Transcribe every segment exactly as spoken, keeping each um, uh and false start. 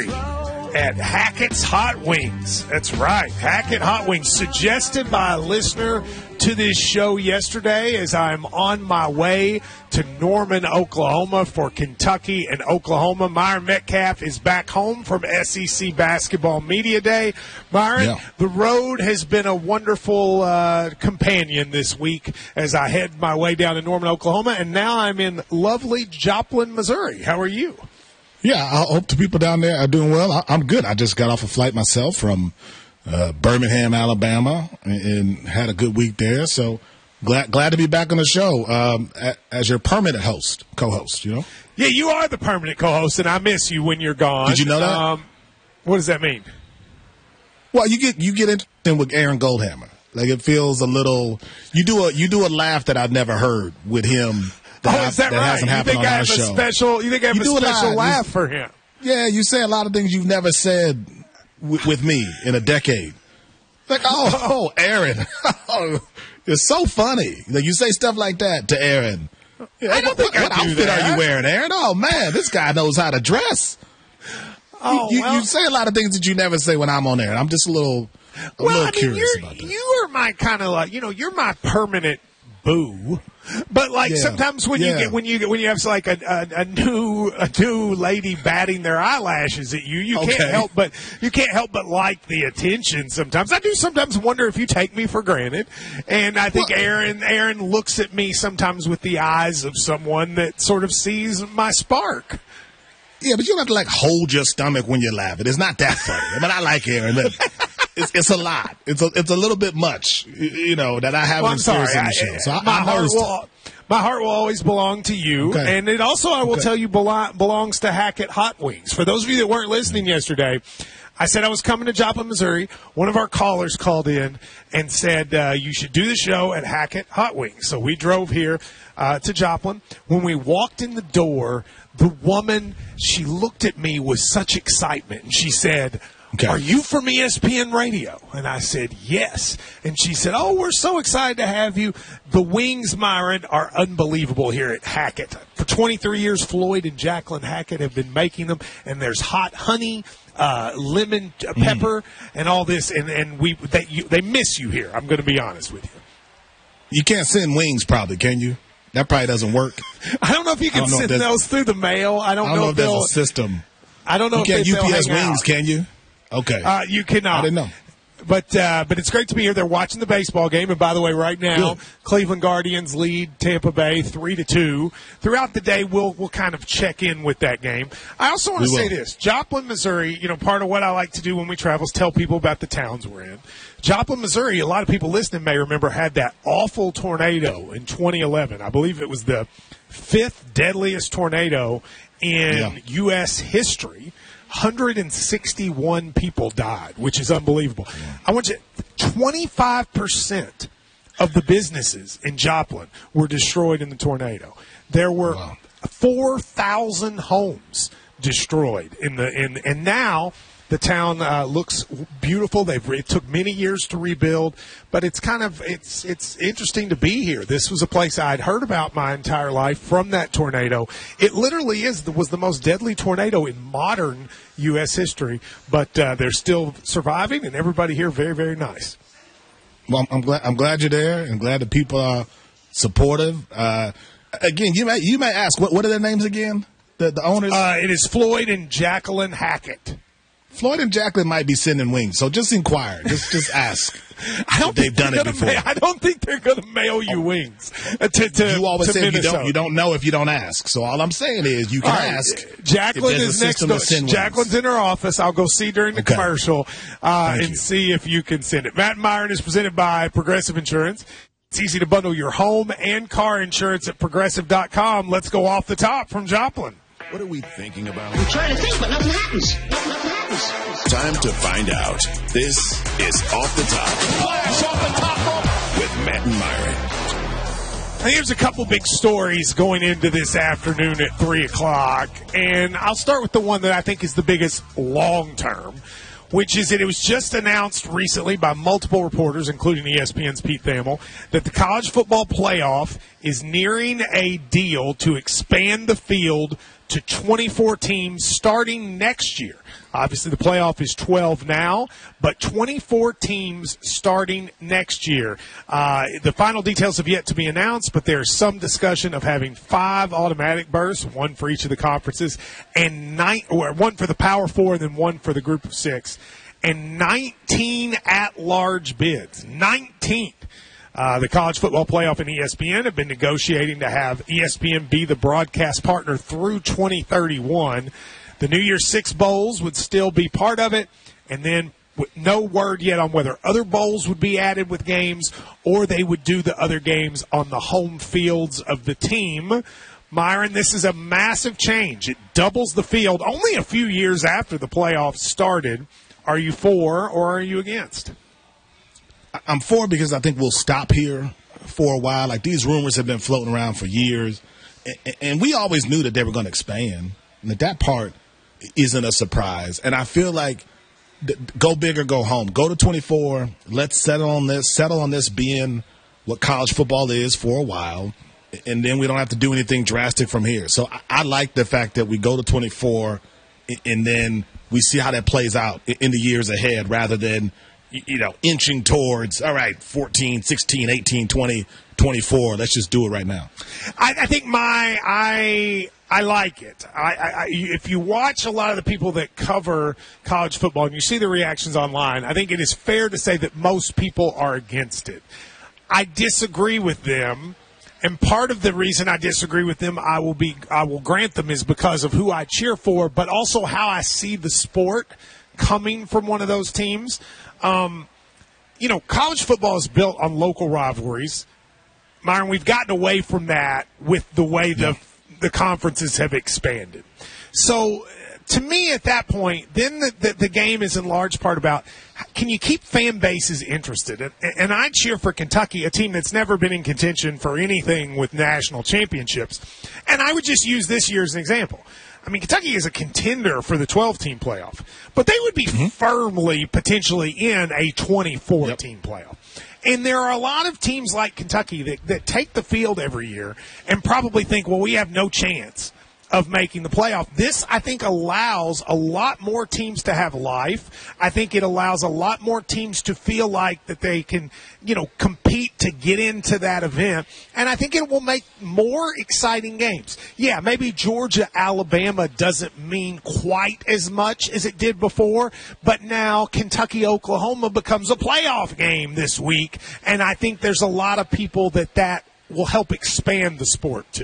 At Hackett's Hot Wings. That's right, Hackett Hot Wings, suggested by a listener to this show yesterday as I'm on my way to Norman, Oklahoma for Kentucky and Oklahoma. Myron Metcalf is back home from S E C Basketball Media Day. Myron, yeah. The road has been a wonderful uh, companion this week as I head my way down to Norman, Oklahoma, and now I'm in lovely Joplin, Missouri. How are you? Yeah, I hope the people down there are doing well. I, I'm good. I just got off a flight myself from uh, Birmingham, Alabama, and, and had a good week there. So glad glad to be back on the show um, a, as your permanent host, co-host, you know? Yeah, you are the permanent co-host, and I miss you when you're gone. Did you know that? Um, what does that mean? Well, you get you get in with Aaron Goldhammer. Like, it feels a little – you do a you do a laugh that I've never heard with him. That oh, is that, that right? hasn't you happened think on I our have show. a special? You think I have you a special a laugh you, for him? Yeah, you say a lot of things you've never said w- with me in a decade. Like, oh, oh, Aaron, oh, it's so funny. Like, you say stuff like that to Aaron. Yeah, I don't think what, I what do outfit that. are you wearing, Aaron? Oh man, this guy knows how to dress. Oh, you, well, you say a lot of things that you never say when I'm on there. I'm just a little, a well, little I mean, curious you're, about that. you are my kind of like, you know, you're my permanent boo. But like yeah. sometimes when yeah. you get when you get when you have like a, a, a new a new lady batting their eyelashes at you, you okay. can't help but you can't help but like the attention. Sometimes I do. Sometimes wonder if you take me for granted, and I think well, Aaron Aaron looks at me sometimes with the eyes of someone that sort of sees my spark. Yeah, but you don't have to like hold your stomach when you're laughing. It's not that funny. I mean, I like Aaron. It's, it's a lot. It's a, it's a little bit much, you know, that I haven't well, experienced sorry. in the show. So I, my, I heart will, my heart will always belong to you. Okay. And it also, I will okay. tell you, belo- belongs to Hackett Hot Wings. For those of you that weren't listening yesterday, I said I was coming to Joplin, Missouri. One of our callers called in and said, uh, you should do the show at Hackett Hot Wings. So we drove here uh, to Joplin. When we walked in the door, the woman, she looked at me with such excitement, and she said, okay. Are you from E S P N Radio? And I said, yes. And she said, oh, we're so excited to have you. The wings, Myron, are unbelievable here at Hackett. For twenty-three years, Floyd and Jacqueline Hackett have been making them, and there's hot honey, uh, lemon pepper, mm. and all this, and, and we they, you, they miss you here. I'm going to be honest with you. You can't send wings, probably, can you? That probably doesn't work. I don't know if you can send those through the mail. I don't, I don't know, know if, if there's a system. I don't know you if can't they, U P S wings, out. can you? Okay. Uh, you cannot. I didn't know. But uh, but it's great to be here. They're watching the baseball game, and by the way, right now, Good. Cleveland Guardians lead Tampa Bay three to two. Throughout the day, we'll we'll kind of check in with that game. I also want to say this: Joplin, Missouri. You know, part of what I like to do when we travel is tell people about the towns we're in. Joplin, Missouri. A lot of people listening may remember had that awful tornado in twenty eleven. I believe it was the fifth deadliest tornado in yeah. U S history. one hundred sixty-one people died, which is unbelievable. Yeah. I want you twenty-five percent of the businesses in Joplin were destroyed in the tornado. There were wow. four thousand homes destroyed in the in and now the town uh, looks beautiful. They've it took many years to rebuild, but it's kind of it's it's interesting to be here. This was a place I'd heard about my entire life from that tornado. It literally is was the most deadly tornado in modern U S history, but uh, they're still surviving, and everybody here very very nice. Well, I'm glad I'm glad you're there, and glad the people are supportive. Uh, again, you may you may ask what what are their names again? The the owners. Uh, it is Floyd and Jacqueline Hackett. Floyd and Jacqueline might be sending wings, so just inquire. Just just ask. I don't they've done it before. Ma- I don't think they're going to mail you wings. Uh, to, to, you always to say you Minnesota. don't, you don't know if you don't ask. So all I'm saying is you can right. ask. Jacqueline is next door. Jacqueline's in her office. I'll go see during the okay. commercial uh, and you. see if you can send it. Matt and Myron is presented by Progressive Insurance. It's easy to bundle your home and car insurance at progressive dot com. Let's go off the top from Joplin. What are we thinking about? I'm trying to think, but nothing happens. Nothing happens. Time to find out. This is Off the Top. Flash off the top rope with Matt and Myron. I think there's a couple big stories going into this afternoon at three o'clock, and I'll start with the one that I think is the biggest long-term, which is that it was just announced recently by multiple reporters, including E S P N's Pete Thamel, that the college football playoff is nearing a deal to expand the field to twenty-four teams starting next year. Obviously, the playoff is twelve now, but twenty-four teams starting next year. Uh, the final details have yet to be announced, but there's some discussion of having five automatic berths, one for each of the conferences, and nine, or one for the Power Four, and then one for the Group of Six, and nineteen at-large bids. nineteen. Uh, the College Football Playoff and E S P N have been negotiating to have E S P N be the broadcast partner through twenty thirty-one. The New Year's Six Bowls would still be part of it, and then no word yet on whether other bowls would be added with games or they would do the other games on the home fields of the team. Myron, this is a massive change. It doubles the field only a few years after the playoffs started. Are you for or are you against? I'm for because I think we'll stop here for a while. Like, these rumors have been floating around for years, and we always knew that they were going to expand. And that that part isn't a surprise. And I feel like go big or go home. Go to twenty-four. Let's settle on this. Settle on this being what college football is for a while, and then we don't have to do anything drastic from here. So I, I like the fact that we go to twenty-four, and then we see how that plays out in the years ahead, rather than, you know, inching towards, all right, fourteen, sixteen, eighteen, twenty, twenty-four. Let's just do it right now. I, I think my I I like it. I, I, if you watch a lot of the people that cover college football and you see the reactions online, I think it is fair to say that most people are against it. I disagree with them, and part of the reason I disagree with them, I will be I will grant them, is because of who I cheer for, but also how I see the sport coming from one of those teams. Um, you know, college football is built on local rivalries. Myron, we've gotten away from that with the way the the conferences have expanded. So, to me, at that point, then the, the, the game is in large part about, can you keep fan bases interested? And, and I cheer for Kentucky, a team that's never been in contention for anything with national championships. And I would just use this year as an example. I mean, Kentucky is a contender for the twelve-team playoff, but they would be mm-hmm. firmly, potentially, in a twenty-four-team yep. playoff. And there are a lot of teams like Kentucky that, that take the field every year and probably think, well, we have no chance of making the playoff. This, I think, allows a lot more teams to have life. I think it allows a lot more teams to feel like that they can, you know, compete to get into that event. And I think it will make more exciting games. Yeah, maybe Georgia, Alabama doesn't mean quite as much as it did before, but now Kentucky, Oklahoma becomes a playoff game this week. And I think there's a lot of people that that will help expand the sport too.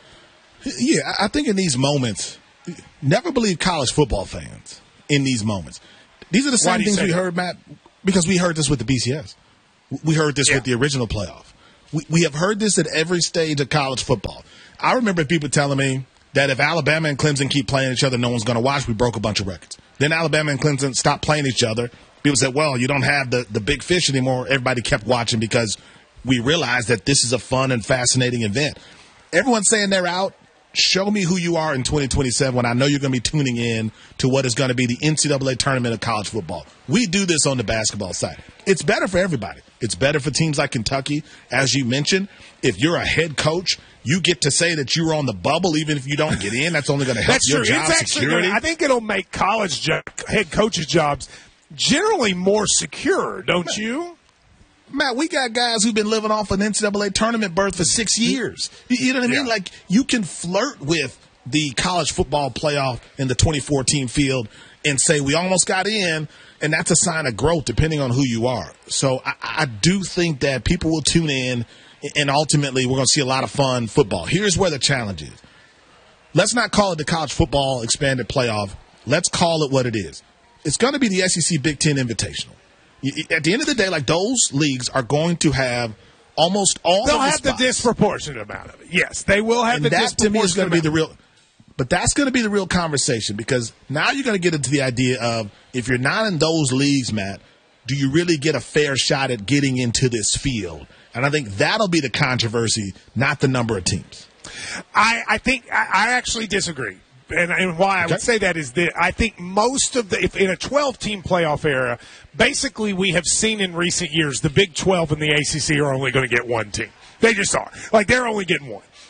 Yeah, I think in these moments, never believe college football fans in these moments. These are the same things we heard, Matt, because we heard this with the B C S. We heard this yeah. with the original playoff. We, we have heard this at every stage of college football. I remember people telling me that if Alabama and Clemson keep playing each other, no one's going to watch. We broke a bunch of records. Then Alabama and Clemson stopped playing each other. People said, well, you don't have the, the big fish anymore. Everybody kept watching because we realized that this is a fun and fascinating event. Everyone's saying they're out. Show me who you are in twenty twenty-seven when I know you're going to be tuning in to what is going to be the N C double A tournament of college football. We do this on the basketball side. It's better for everybody. It's better for teams like Kentucky. As you mentioned, if you're a head coach, you get to say that you were on the bubble even if you don't get in. That's only going to help That's your true. job it's actually security. Gonna, I think it'll make college jo- head coaches' jobs generally more secure, don't you? Matt, we got guys who've been living off an N C double A tournament berth for six years. You know what I mean? Yeah. Like, you can flirt with the college football playoff in the twenty-four team field and say, we almost got in, and that's a sign of growth depending on who you are. So I, I do think that people will tune in, and ultimately we're going to see a lot of fun football. Here's where the challenge is. Let's not call it the college football expanded playoff. Let's call it what it is. It's going to be the S E C Big Ten Invitational. At the end of the day, like, those leagues are going to have almost all They'll of the have spots. the disproportionate amount of it. Yes, they will have and the that, disproportionate to me, is going to be the amount. real. But that's going to be the real conversation, because now you're going to get into the idea of, if you're not in those leagues, Matt, do you really get a fair shot at getting into this field? And I think that'll be the controversy, not the number of teams. I, I think I, I actually disagree. And, and why I okay. would say that is that I think most of the, if in a twelve-team playoff era, basically we have seen in recent years the Big twelve and the A C C are only going to get one team. They just are. Like, they're only getting one.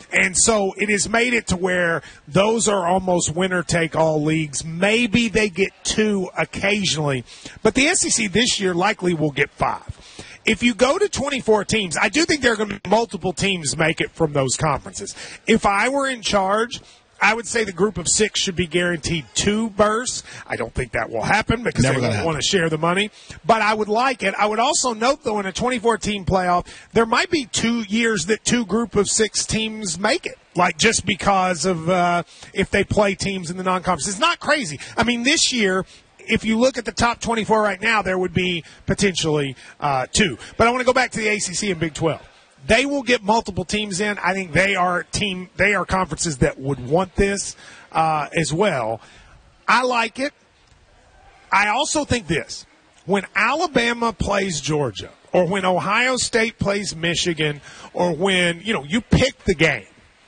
And so it has made it to where those are almost winner-take-all leagues. Maybe they get two occasionally. But the S E C this year likely will get five. If you go to twenty-four teams, I do think there are going to be multiple teams make it from those conferences. If I were in charge, I would say the group of six should be guaranteed two berths. I don't think that will happen because Never they don't want to share the money. But I would like it. I would also note, though, in a twenty-four team playoff, there might be two years that two group of six teams make it. Like just because of uh, if they play teams in the non-conference. It's not crazy. I mean, this year, if you look at the top twenty-four right now, there would be potentially uh, two. But I want to go back to the A C C and Big twelve. They will get multiple teams in. I think they are team. They are conferences that would want this uh, as well. I like it. I also think this: when Alabama plays Georgia, or when Ohio State plays Michigan, or when you know you pick the game,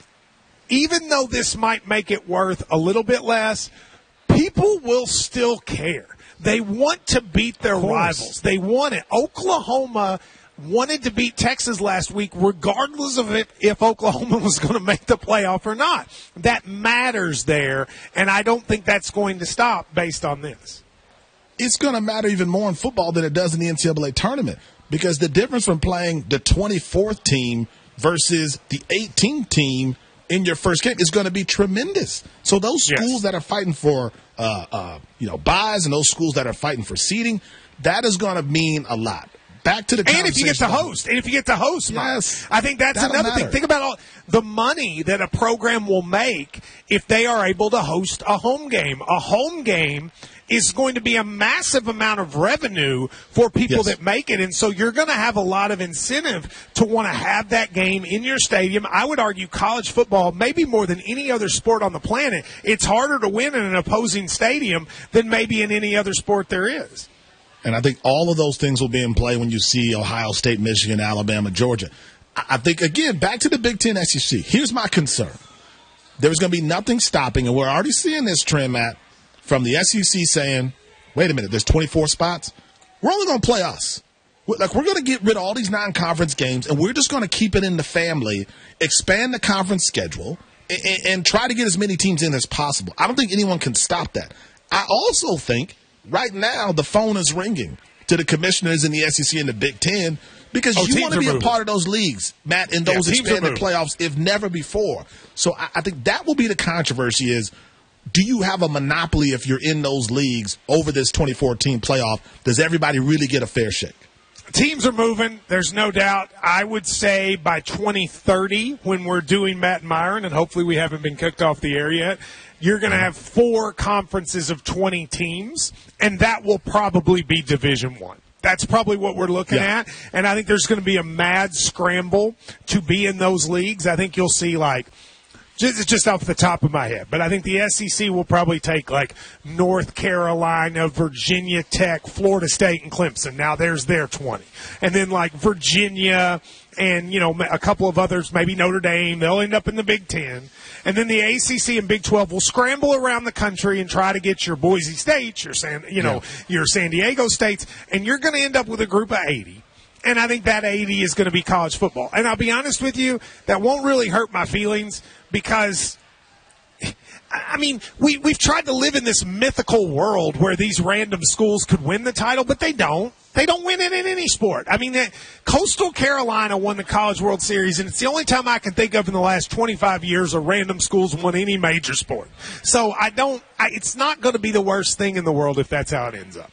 even though this might make it worth a little bit less, people will still care. They want to beat their rivals. They want it. Oklahoma wanted to beat Texas last week regardless of it, if Oklahoma was going to make the playoff or not. That matters there, and I don't think that's going to stop based on this. It's going to matter even more in football than it does in the N C double A tournament, because the difference from playing the twenty-fourth team versus the eighteenth team in your first game is going to be tremendous. So those schools yes. that are fighting for uh, uh, you know buys and those schools that are fighting for seeding, that is going to mean a lot. Back to the and if you get to host, and if you get to host, yes, Mike, I think that's another matter. thing. Think about all the money that a program will make if they are able to host a home game. A home game is going to be a massive amount of revenue for people yes. that make it, and so you're going to have a lot of incentive to want to have that game in your stadium. I would argue college football, maybe more than any other sport on the planet, it's harder to win in an opposing stadium than maybe in any other sport there is. And I think all of those things will be in play when you see Ohio State, Michigan, Alabama, Georgia. I think, again, back to the Big Ten S E C. Here's my concern. There's going to be nothing stopping, and we're already seeing this trend, Matt, from the S E C saying, wait a minute, there's twenty-four spots. We're only going to play us. Like, we're going to get rid of all these non-conference games, and we're just going to keep it in the family, expand the conference schedule, and, and try to get as many teams in as possible. I don't think anyone can stop that. I also think right now, the phone is ringing to the commissioners in the S E C and the Big Ten because oh, you want to be moving. a part of those leagues, Matt, in those yeah, expanded playoffs, if never before. So I, I think that will be the controversy is, do you have a monopoly if you're in those leagues over this twenty-four team playoff? Does everybody really get a fair shake? Teams are moving. There's no doubt. I would say by twenty thirty, when we're doing Matt and Myron, and hopefully we haven't been kicked off the air yet, you're going to have four conferences of twenty teams, and that will probably be Division One. That's probably what we're looking yeah. at, and I think there's going to be a mad scramble to be in those leagues. I think you'll see, like, just, just off the top of my head, but I think the S E C will probably take, like, North Carolina, Virginia Tech, Florida State, and Clemson. Now there's their twenty. And then, like, Virginia and, you know, a couple of others, maybe Notre Dame, they'll end up in the Big Ten. And then the A C C and Big twelve will scramble around the country and try to get your Boise States, your San, you know, yeah. your San Diego States, and you're going to end up with a group of eighty. And I think that eighty is going to be college football. And I'll be honest with you, that won't really hurt my feelings because, I mean, we, we've tried to live in this mythical world where these random schools could win the title, but they don't. They don't win it in any sport. I mean, Coastal Carolina won the College World Series, and it's the only time I can think of in the last twenty-five years a random school's won any major sport. So I don't. I, it's not going to be the worst thing in the world if that's how it ends up.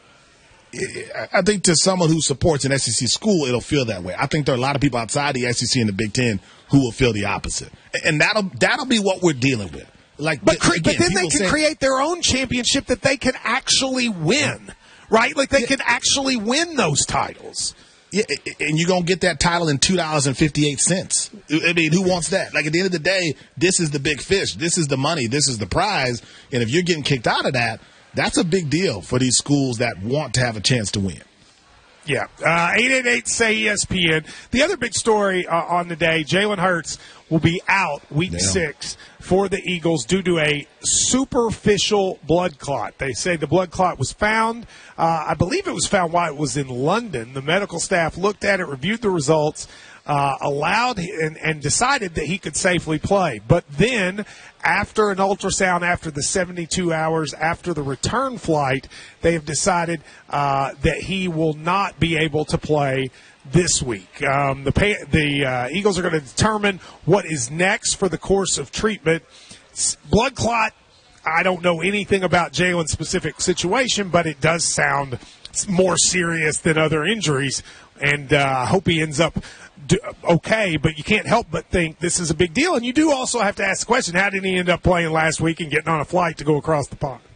I think to someone who supports an S E C school, it'll feel that way. I think there are a lot of people outside the S E C and the Big Ten who will feel the opposite, and that'll that'll be what we're dealing with. Like, but, cre- again, but then they can say, create their own championship that they can actually win. Right? Like, they yeah. can actually win those titles. Yeah, and you're going to get that title in two dollars and fifty-eight cents. I mean, who wants that? Like, at the end of the day, this is the big fish. This is the money. This is the prize. And if you're getting kicked out of that, that's a big deal for these schools that want to have a chance to win. Yeah. Uh, eight eight eight, S A Y, E S P N. The other big story uh, on the day, Jalen Hurts will be out week Damn. six for the Eagles due to a superficial blood clot. They say the blood clot was found. Uh, I believe it was found while it was in London. The medical staff looked at it, reviewed the results. uh, allowed and, and decided that he could safely play. But then, after an ultrasound, after the seventy-two hours, after the return flight, they have decided uh, that he will not be able to play this week. Um, the pay, the uh, Eagles are going to determine what is next for the course of treatment. Blood clot, I don't know anything about Jalen's specific situation, but it does sound more serious than other injuries, and uh, I hope he ends up do, okay, but you can't help but think this is a big deal. And you do also have to ask the question, how did he end up playing last week and getting on a flight to go across the pond?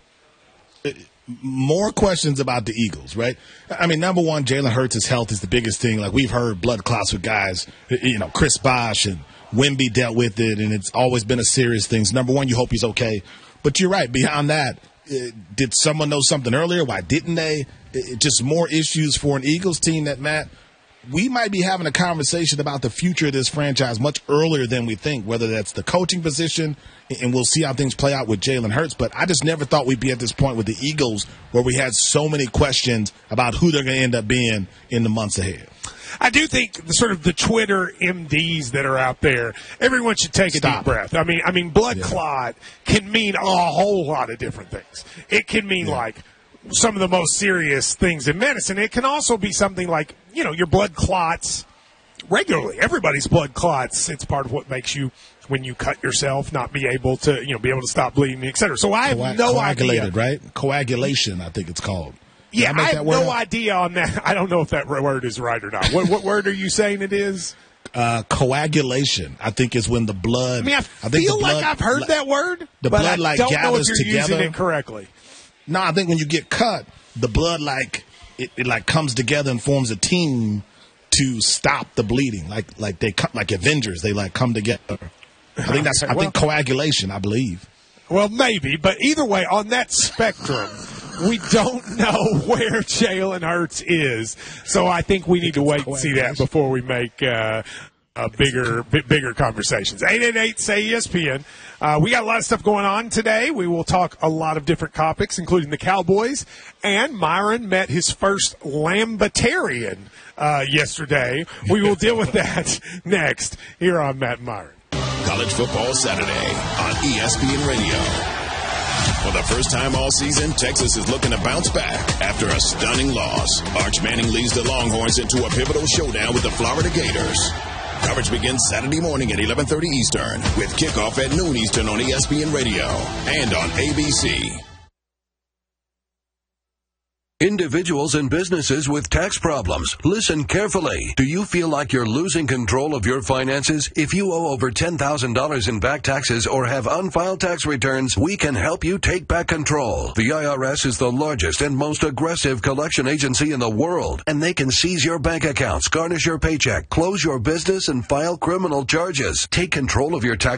More questions about the Eagles, right? I mean, number one, Jalen Hurts' health is the biggest thing. Like, we've heard blood clots with guys, you know, Chris Bosh and Wemby dealt with it, and it's always been a serious thing. So, number one, you hope he's okay. But you're right. Beyond that, uh, did someone know something earlier? Why didn't they? It, just more issues for an Eagles team that, Matt, we might be having a conversation about the future of this franchise much earlier than we think, whether that's the coaching position, and we'll see how things play out with Jalen Hurts. But I just never thought we'd be at this point with the Eagles where we had so many questions about who they're going to end up being in the months ahead. I do think the, sort of the Twitter M Ds that are out there, everyone should take a Stop. deep breath. I mean, I mean, blood yeah. clot can mean a whole lot of different things. It can mean yeah. like some of the most serious things in medicine. It can also be something like, you know, your blood clots regularly. Everybody's blood clots. It's part of what makes you, when you cut yourself, not be able to, you know, be able to stop bleeding, et cetera. So I have Coag- no coagulated, idea. right? Coagulation, I think it's called. Did yeah, I, I have no up? idea on that. I don't know if that word is right or not. What, what word are you saying it is? Uh, coagulation, I think, is when the blood. I mean, I, I think feel the blood, like I've heard like, that word, the but blood I like don't know gathers if you're together. using it correctly. No, I think when you get cut, the blood like it, it like comes together and forms a team to stop the bleeding. Like like they come, like Avengers, they like come together. I think that's. I well, think coagulation. I believe. Well, maybe, but either way, on that spectrum, we don't know where Jalen Hurts is. So I think we need to wait and see that before we make uh, a bigger, b- bigger conversations. eight eight eight, say E S P N. Uh, we got a lot of stuff going on today. We will talk a lot of different topics, including the Cowboys. And Myron met his first Lambetarian uh, yesterday. We will deal with that next here on Matt and Myron. College Football Saturday on E S P N Radio. For the first time all season, Texas is looking to bounce back after a stunning loss. Arch Manning leads the Longhorns into a pivotal showdown with the Florida Gators. Coverage begins Saturday morning at eleven thirty Eastern with kickoff at noon Eastern on E S P N Radio and on A B C. Individuals and businesses with tax problems, listen carefully. Do you feel like you're losing control of your finances? If you owe over ten thousand dollars in back taxes or have unfiled tax returns, we can help you take back control. The I R S is the largest and most aggressive collection agency in the world, and they can seize your bank accounts, garnish your paycheck, close your business, and file criminal charges. Take control of your tax